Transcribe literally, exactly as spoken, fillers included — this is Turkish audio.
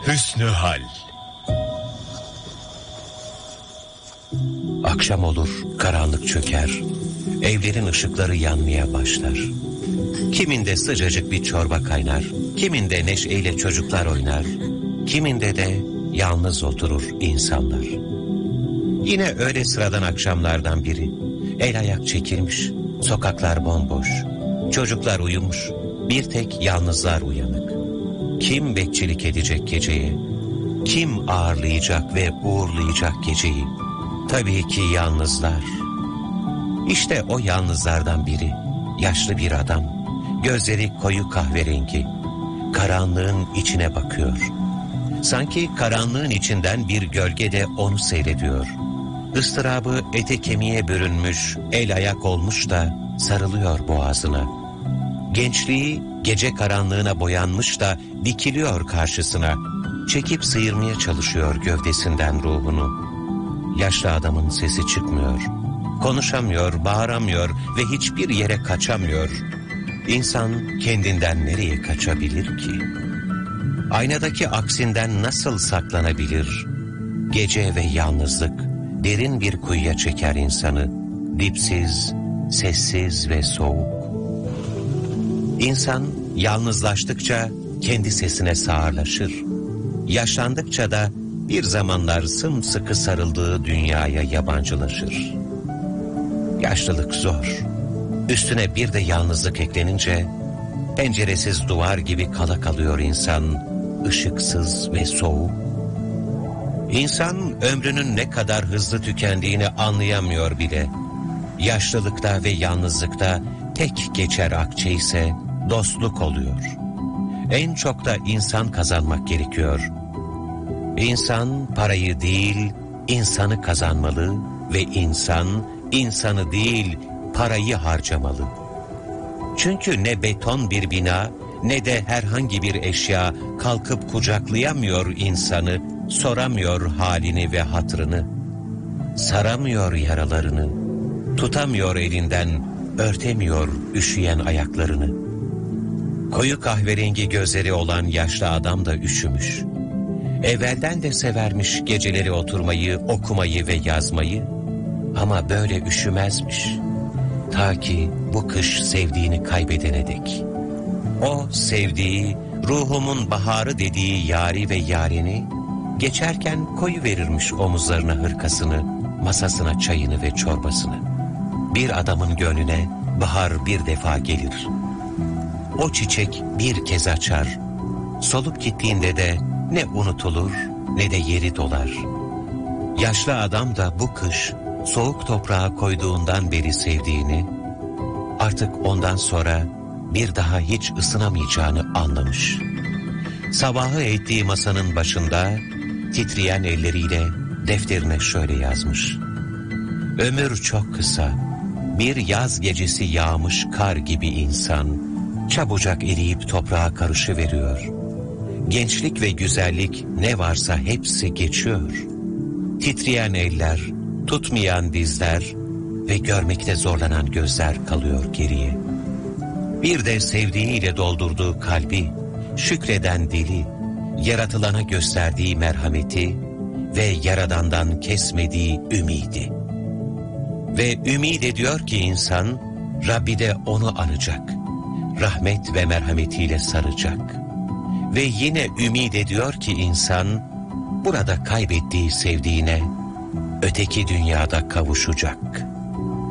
Hüsnü hal. Akşam olur, karanlık çöker. Evlerin ışıkları yanmaya başlar. Kiminde sıcacık bir çorba kaynar, kiminde neşeyle çocuklar oynar, kiminde de yalnız oturur insanlar. Yine öyle sıradan akşamlardan biri. El ayak çekilmiş, sokaklar bomboş, çocuklar uyumuş, bir tek yalnızlar uyanık. Kim bekçilik edecek geceye? Kim ağırlayacak ve uğurlayacak geceyi? Tabii ki yalnızlar. İşte o yalnızlardan biri, yaşlı bir adam, gözleri koyu kahverengi, karanlığın içine bakıyor. Sanki karanlığın içinden bir gölge de onu seyrediyor. Istırabı ete kemiğe bürünmüş, el ayak olmuş da sarılıyor boğazına. Gençliği gece karanlığına boyanmış da dikiliyor karşısına. Çekip sıyırmaya çalışıyor gövdesinden ruhunu. Yaşlı adamın sesi çıkmıyor. Konuşamıyor, bağıramıyor ve hiçbir yere kaçamıyor. İnsan kendinden nereye kaçabilir ki? Aynadaki aksinden nasıl saklanabilir? Gece ve yalnızlık derin bir kuyuya çeker insanı. Dipsiz, sessiz ve soğuk. İnsan yalnızlaştıkça kendi sesine sağırlaşır. Yaşlandıkça da bir zamanlar sımsıkı sarıldığı dünyaya yabancılaşır. Yaşlılık zor. Üstüne bir de yalnızlık eklenince penceresiz duvar gibi kala kalıyor insan, ışıksız ve soğuk. İnsan ömrünün ne kadar hızlı tükendiğini anlayamıyor bile. Yaşlılıkta ve yalnızlıkta tek geçer akçe ise dostluk oluyor. En çok da insan kazanmak gerekiyor. İnsan parayı değil, insanı kazanmalı ve insan, insanı değil, parayı harcamalı. Çünkü ne beton bir bina, ne de herhangi bir eşya kalkıp kucaklayamıyor insanı, soramıyor halini ve hatrını. Saramıyor yaralarını, tutamıyor elinden, örtemiyor üşüyen ayaklarını. Koyu kahverengi gözleri olan yaşlı adam da üşümüş. Evvelden de severmiş geceleri oturmayı, okumayı ve yazmayı. Ama böyle üşümezmiş. Ta ki bu kış sevdiğini kaybedene dek. O sevdiği, ruhumun baharı dediği yari ve yarini, geçerken koyuverirmiş omuzlarına hırkasını, masasına çayını ve çorbasını. Bir adamın gönlüne bahar bir defa gelir. O çiçek bir kez açar. Solup gittiğinde de ne unutulur ne de yeri dolar. Yaşlı adam da bu kış soğuk toprağa koyduğundan beri sevdiğini, artık ondan sonra bir daha hiç ısınamayacağını anlamış. Sabahı eğittiği masanın başında titreyen elleriyle defterine şöyle yazmış: ömür çok kısa, bir yaz gecesi yağmış kar gibi insan, çabucak eriyip toprağa karışıveriyor. Gençlik ve güzellik ne varsa hepsi geçiyor. Titreyen eller, tutmayan dizler ve görmekte zorlanan gözler kalıyor geriye. Bir de sevdiğiyle doldurduğu kalbi, şükreden dili, yaratılana gösterdiği merhameti ve Yaradan'dan kesmediği ümidi. Ve ümid ediyor ki insan, Rabbi de onu anacak, rahmet ve merhametiyle saracak. Ve yine ümid ediyor ki insan, burada kaybettiği sevdiğine, öteki dünyada kavuşacak.